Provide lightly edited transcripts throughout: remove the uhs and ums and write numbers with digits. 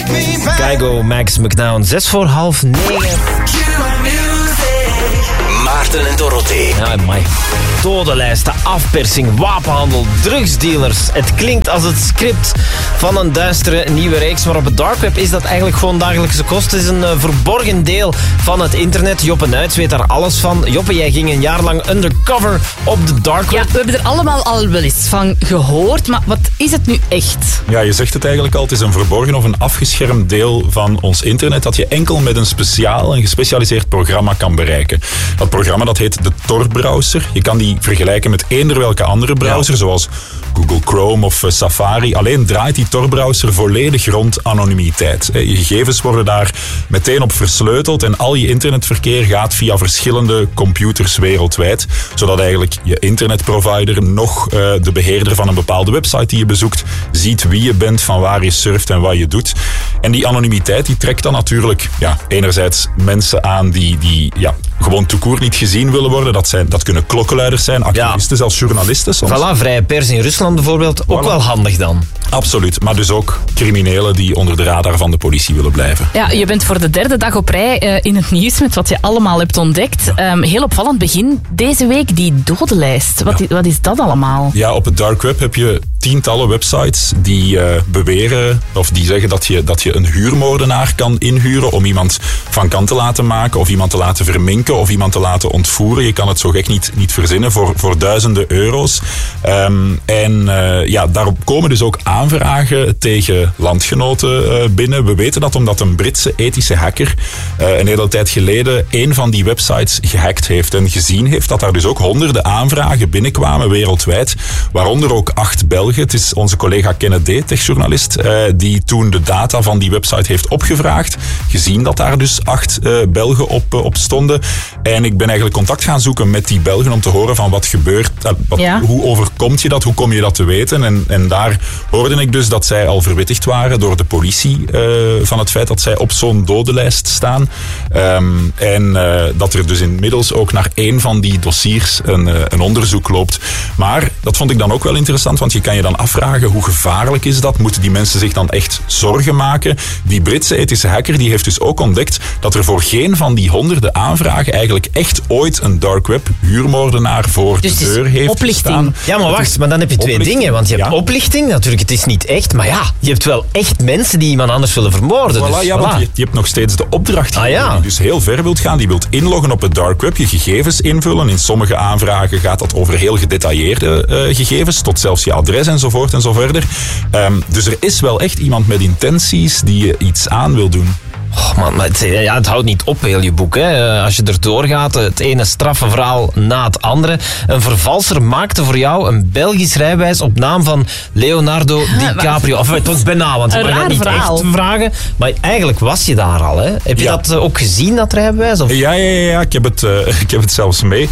Kygo, Max McNown, 6:45. Maarten en Dorothee. Ja, amai. Dodenlijsten, afpersing, wapenhandel, drugsdealers. Het klinkt als het script van een duistere nieuwe reeks, maar op het dark web is dat eigenlijk gewoon dagelijkse kost. Het is een verborgen deel van het internet. Joppe Nuits weet daar alles van. Joppe, jij ging een jaar lang undercover op de dark web. Ja, we hebben er allemaal al wel eens van gehoord, maar wat is het nu echt? Ja, je zegt het eigenlijk al. Het is een verborgen of een afgeschermd deel van ons internet dat je enkel met een speciaal en gespecialiseerd programma kan bereiken. Dat programma dat heet de Tor-browser. Je kan die vergelijken met eender welke andere browser, zoals Google Chrome of Safari. Alleen draait die Tor-browser volledig rond anonimiteit. Je gegevens worden daar meteen op versleuteld en al je internetverkeer gaat via verschillende computers wereldwijd, zodat eigenlijk je internetprovider nog de beheerder van een bepaalde website die je bezoekt ziet wie je bent, van waar je surft en wat je doet. En die anonimiteit die trekt dan natuurlijk enerzijds mensen aan die gewoon toekoor niet gezien willen worden. Dat kunnen klokkenluiders zijn, activisten, zelfs journalisten soms. Voilà, vrije pers in Rusland bijvoorbeeld, ook wel handig dan. Absoluut, maar dus ook criminelen die onder de radar van de politie willen blijven. Ja, je bent voor de derde dag op rij in het nieuws met wat je allemaal hebt ontdekt. Heel opvallend begin deze week, die dodenlijst. Wat is dat allemaal? Ja, op het dark web heb je tientallen websites die beweren of die zeggen dat je een huurmoordenaar kan inhuren om iemand van kant te laten maken of iemand te laten verminken of iemand te laten ontvoeren. Je kan het zo gek niet verzinnen voor duizenden euro's. Daarop komen dus ook aanvragen tegen landgenoten binnen. We weten dat omdat een Britse ethische hacker een hele tijd geleden een van die websites gehackt heeft en gezien heeft dat daar dus ook honderden aanvragen binnenkwamen wereldwijd, waaronder ook 8 Belgen. Het is onze collega Kennedy, techjournalist, die toen de data van die website heeft opgevraagd, gezien dat daar dus 8 Belgen op stonden. En ik ben eigenlijk contact gaan zoeken met die Belgen om te horen van wat gebeurt, hoe overkomt je dat, hoe kom je dat te weten? En daar hoorde ik dus dat zij al verwittigd waren door de politie van het feit dat zij op zo'n dodenlijst staan. Dat er dus inmiddels ook naar één van die dossiers een onderzoek loopt. Maar dat vond ik dan ook wel interessant, want je kan je dan afvragen hoe gevaarlijk is dat? Moeten die mensen zich dan echt zorgen maken? Die Britse ethische hacker die heeft dus ook ontdekt dat er voor geen van die honderden aanvragen eigenlijk echt ooit een dark web huurmoordenaar voor de deur heeft oplichting. Ja, maar wacht, maar dan heb je twee dingen. Want je hebt oplichting, natuurlijk, het is niet echt. Maar ja, je hebt wel echt mensen die iemand anders willen vermoorden. Want je hebt nog steeds de opdrachtgever die dus heel ver wilt gaan. Die wilt inloggen op het dark web, je gegevens invullen. In sommige aanvragen gaat dat over heel gedetailleerde gegevens, tot zelfs je adres enzovoort en zo verder. Dus er is wel echt iemand met intenties die je iets aan wil doen. Oh man, maar het houdt niet op, heel je boek. Hè. Als je erdoor gaat, het ene straffe verhaal na het andere. Een vervalser maakte voor jou een Belgisch rijbewijs op naam van Leonardo DiCaprio. Of toch bijna, want je mag dat niet echt vragen. Maar eigenlijk was je daar al. Hè. Heb je dat ook gezien, dat rijbewijs? Of? Ja, ik heb het zelfs mee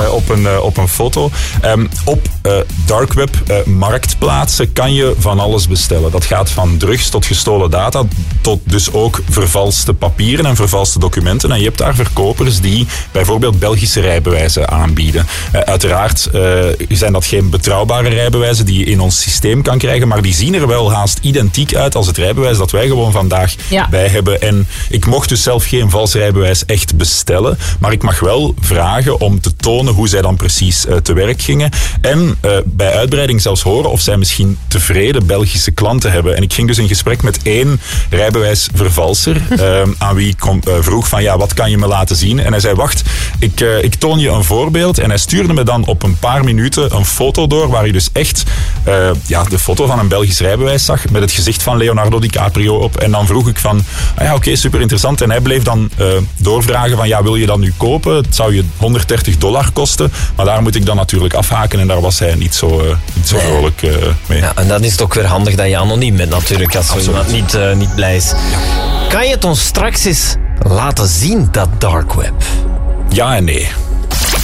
op een foto. Op dark web marktplaatsen kan je van alles bestellen. Dat gaat van drugs tot gestolen data, tot dus ook vervalste papieren en vervalste documenten. En je hebt daar verkopers die bijvoorbeeld Belgische rijbewijzen aanbieden. Uiteraard zijn dat geen betrouwbare rijbewijzen die je in ons systeem kan krijgen, maar die zien er wel haast identiek uit als het rijbewijs dat wij gewoon vandaag bij hebben. En ik mocht dus zelf geen vals rijbewijs echt bestellen, maar ik mag wel vragen om te tonen hoe zij dan precies te werk gingen. En bij uitbreiding zelfs horen of zij misschien tevreden Belgische klanten hebben. En ik ging dus in gesprek met 1 rijbewijsvervalser aan wie ik vroeg van wat kan je me laten zien? En hij zei wacht, ik toon je een voorbeeld. En hij stuurde me dan op een paar minuten een foto door waar je dus echt de foto van een Belgisch rijbewijs zag met het gezicht van Leonardo DiCaprio op. En dan vroeg ik van oké, super interessant. En hij bleef dan doorvragen van wil je dat nu kopen? Het zou je $130 kosten. Maar daar moet ik dan natuurlijk afhaken en daar was hij niet zo vrolijk mee. Ja, en dan is het ook weer handig dat je anoniem bent natuurlijk, als zo iemand niet blij is. Ja. Kan je het ons straks eens laten zien, dat dark web? Ja en nee.